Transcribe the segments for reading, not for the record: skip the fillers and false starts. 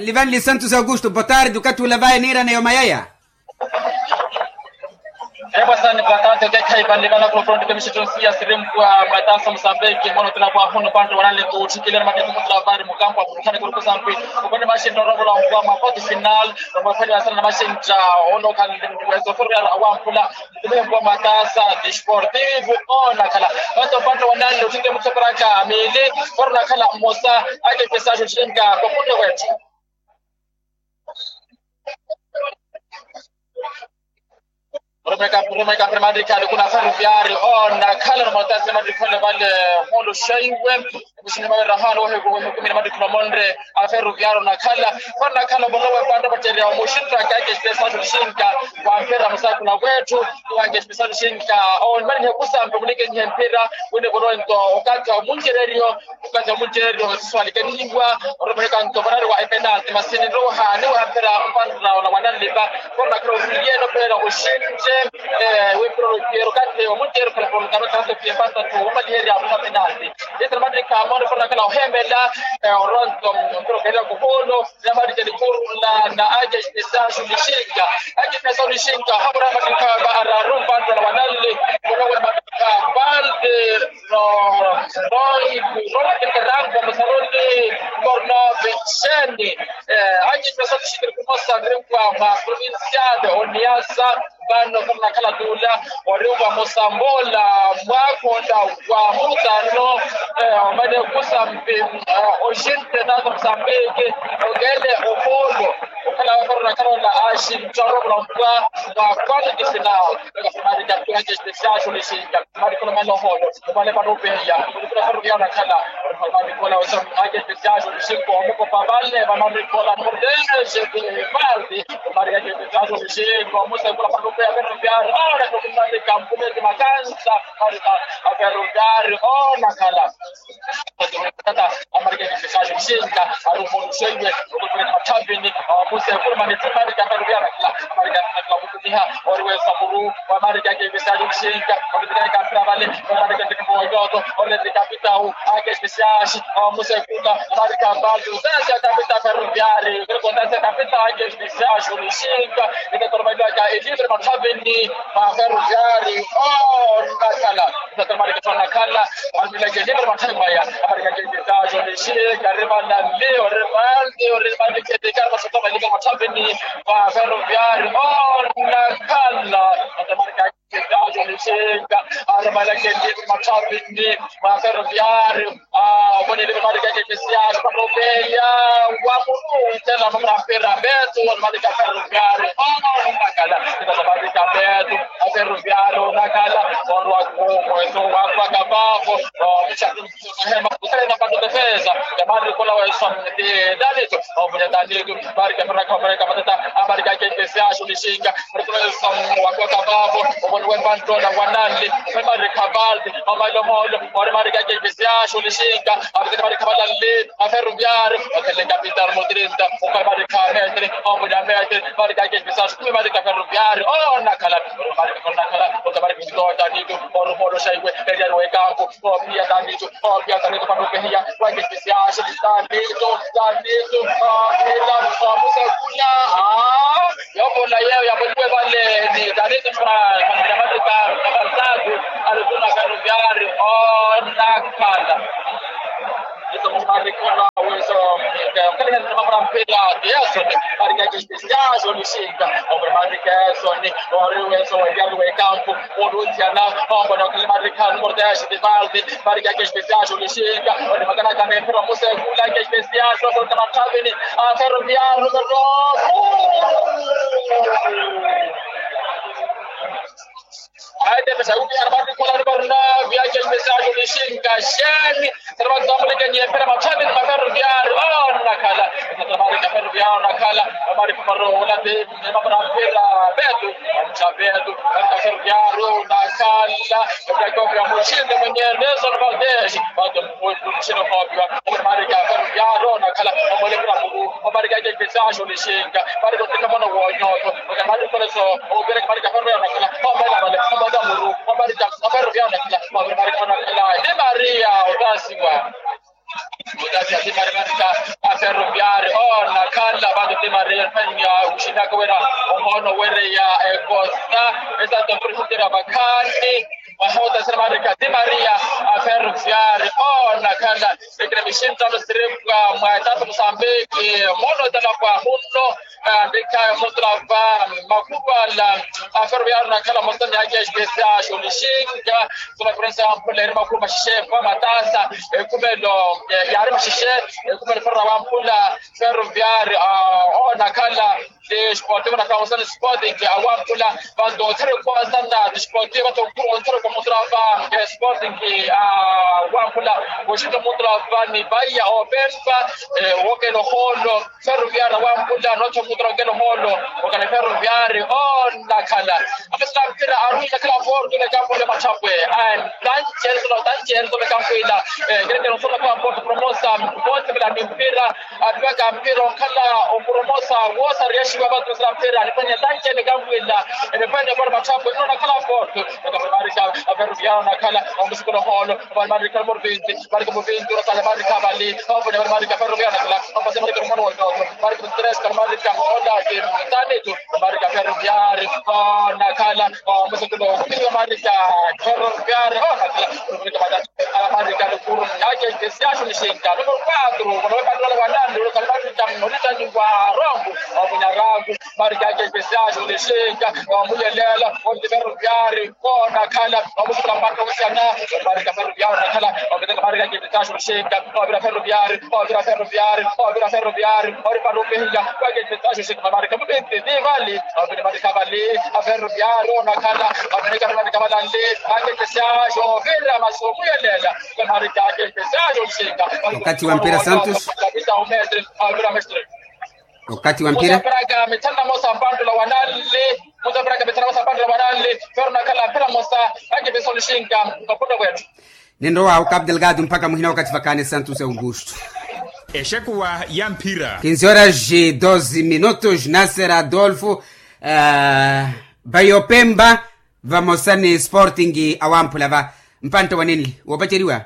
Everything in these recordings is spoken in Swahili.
Livanli Santos Augusto, boa tarde, o que tu leva nira na Yomayaya? Bastante importante que kai bali bana ko front kemi shitu sia sirim kwa matasa Mozambique mono tuna kwa hono panto wanale ko tikile mate ko travar mu campo afukane ko sampi ko bane mashin do robo la kwa mapoti final ko mafanya sana mashin tra ono kan wezo forya awam kula tuna kwa matasa desportivo ona kala wato panto wanale utike mutsapraka mele forna kala mosa ake message chinga ko punto wetu Rumeka Primadika kuna Ferroviário na kala matasa madikole vale holo shaiwe mshini rahano wa hego mkumi na madikula mondre a Ferroviário na kala bongo panda bateria mushinta kake special shinka kwa mpira msako na wetu kwa special shinka on mani kusa mbulike nyempira wende boronto wakati wa munjererio swali kaningwa rumeka ntobarari wa penalty masini roha ni wa mpira panda na wanalipa kwa krofieno pera ushinje we pro kati wa munjero kwa kama tanto pia pasta tu umalieri ya penalty ita madika mono kwa kala hembela oronto pro kala kuhono na madika kurula na aje special shinka habra madika bara rumba na wanali kwa madika balde no rango msaloni corno viceni aje special shinka kumosa kwa ma provinciale oniasa bano kama kala dula waliwa Mosambola mwakonda wa mutano mane kusambe ojinte na Mozambique ogele opolo kala wakora la ashim charo kwa quality final kama ndio kiasi special solution kama kuna malo holo wale bado pia kuna farudia na kala kama kuna waso age special solution kwa mko pabale kama kuna mordene je party kama age special solution kwa msa kuna pia Ferroviário ora kuna ni kampuni ya makansa a Ferroviário na kala tata amarika special shinka arumo shenge kwa matavini musa kuna manituma ya Ferroviário amarika kwa kutia orwe saburu amarika ke special shinka kwa kasravale amarika ke moyoto ole de capitão age special musa kuna amarika baldo sasa capitão Ferroviário kwa kondasa capitão age special shinka ina torbaida ka elibre matavini Ferroviário nakala tatamari kana kala almila ke elibre matavaya amarika ke special shinka rebana leo rebande ke de karma sotoma elibre matavini Ferroviário nakala tatamari ke special shinka almila ke elibre matavini Ferroviário wone elibre matavini ke special parobeya wamuru tena mama pera beto almila ke Ferroviário nakala tatamari ke beto Ferroviário nakala orwa ko eso wa kabapo mchatu hema kutana bado defesa jamani kuna weso de dalito obuja dalito barika baraka matata abarika ke special shulishinga preso wa kabapo obon we bandona wanali mari kabaldi amalo molo ore marika ke special shulishinga abika marika balali Ferroviário akele capital modrinda o marika metre obuja metre marika ke special marika Ferroviário nakala nakala otabari kutoa ndio oro shaiwe ndio we campo pia danito danito para pehia wa que especial danito ila famosa kula yo bola ya bwe vale ni danito para dramática avançado aluna Ferroviário nakala estamos maricona uso kali ndio mambo mpira yeso marika ke special solushika over marika soni ore uso wa ndio we campo oruziana mambo na kali marika mordash de valde marika ke special solushika ore magana kama mpira musa kula ke special so kama tabeni Ferroviário Aide pesauki arbati kolar barna via ke special solushika shani terbaik damle ke nyepera machabin Ferroviário nakala terbaik Ferroviário nakala amari paro wala de mabra pera betu chabetu Ferroviário nakala ke ko mushinde mwenye Nelson Valdez bado mushinde hobwa amari Ferroviário nakala amole amari ke special solushika bado kama na wonyoto amari koleso obere amari Ferroviário nakala Madamuru, Ferroviário nakala de Maria Odasiwa Odasi Maria a Ferroviário nakala bado tema Real Penya ushina kwera ohono were ya Costa esa to presidente bakani Mahota Samarika de Maria Ferroviari nakala ekremishinta no stripka maitatu Mozambique mono tala kwa huno ndika mutrava makuba la Ferroviari nakala motani yake especial shulishinga kwa prensa ampule makuba shefa matasa kumelo yari mashishe kumelo ferra ampula Ferroviari nakala de sportivo na causa sporting awampula bando tere kwa sanda de sportivo to control como trava sporting awampula washito mutrava ni baya oferta woke no holo Ferroviari awampula no to mutrava no holo wakana Ferroviari nakala apesa mpira arusha kila fordo le campo le machapwe tanchero le campo ila grande no solo kwa porto promosa porto la mpira atwaka mpira kala promosa wosa reshi baba mpira alifanya tanche le campo ila inafanya kwa machapwe no kala porto kamarika Ferroviari nakala omsiko no holo marika morvinti marika morvinti rosale marika bali hapo marika Ferroviari nakala hapo marika romano marika stress marika onda ke taneto marika Ferroviari nakala omsiko no marika Ferroviari nakala marika kuru yake kesiasho nishinda numero 4 kwa padrola wanani kala marika mnolita ni kwa rongo au nyarangu marika yake kesiasho nishinda muyelela omde Ferroviari nakala omsiko mpaka usana marika Ferroviari nakala omde marika yake kesiasho nishinda omde Ferroviari ori parupenga kwa yake kesiasho nishinda marika mbete ni vali omde marika vali Ferroviari nakala omde marika valande yake kesiasho vile masomo yelela kwa marika yake kesiasho nishinda wakati wa mpira Santos wakati wa mpira Braga metana mosa mpando la wanale Braga metana mosa mpando la wanale Ferna kala mpira mosa yake besolishinga kapunda kwetu nendo wa Cabo Delgado mpaka muhina wakati vakane Santos Augusto Eshekuwa ya mpira 15 horas e 12 minutos Nasser Adolfo Bayopemba vamosani Sporting awampula va mpanto wanini wapachiriwa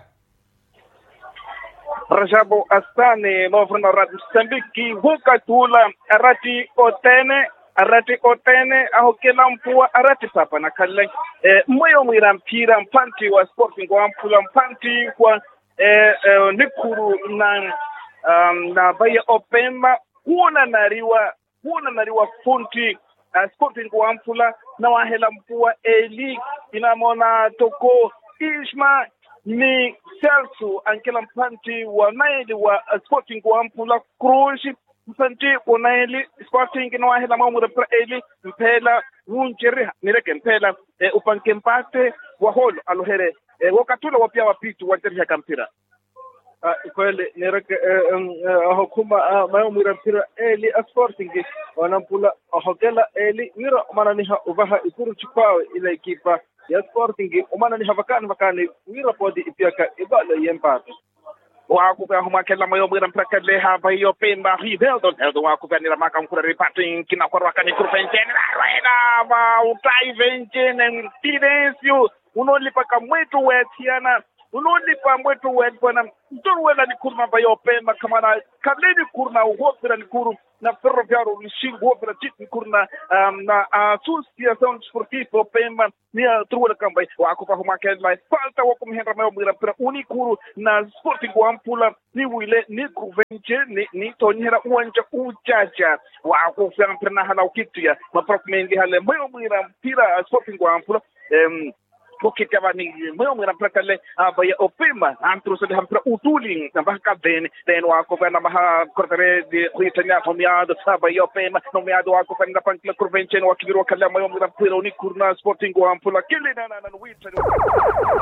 Rajabu Asane mofrona rad Mozambique hukatula arati otene ahokela mpua arati papa na kale moyo mwira mpira mpanti wa Sporting wampula mpanti kwa nikuru na Baya Opemba kuna nariwa funti Sporting wampula na wahela mpua eli inamona toko Ishma ni Celso ankela mpanti wa naili wa Sporting wa mpula Cruz mpanti wa naili Sporting na wahela mamura pra eli mpela unjeri nireke mpela upanke mpate wa holo alohere wakatula wapia wapitu wajeri kampira kweli nireke hukuma mamura pra eli Sporting wanampula hokela eli mira mananiha ubaha ikuru chukao ila ekipa ya Sporting umana ni havakani wira podi ipiaka ibala yempate wakupa humakela moyo mwira mprakale hava hiyo pemba Riveldo wakupa ni ramaka mkura repating kina kwa wakani kurfenjene na wa utai venjene Tidencio unolipa kamwetu wetiana unolipa mwetu wetwana mturuwela ni kurma bayo pemba kamana kaleni kurna uwopira ni kuru na Ferroviari lishingu wopira titi kurna na Associação Desportiva Pemba ni truwela kamba wakupa humakela falta wakumhenra mayo mwira pira unikuru na Sporting wampula ni wile ni kuvenje ni tonyera uwanja ujaja wakupa mpira na hala ukitia maprokumendi hale mayo mwira pira Sporting wampula Pokika ni moyo mwira prakale Baya Opemba antruso de hampra utuli na baka den wako na maha kortere de kuitanya homiado Baya Opemba nomeado wako na pankla convention wakibiru kala moyo mwira pira unikurna Sporting wa ampula kile na wita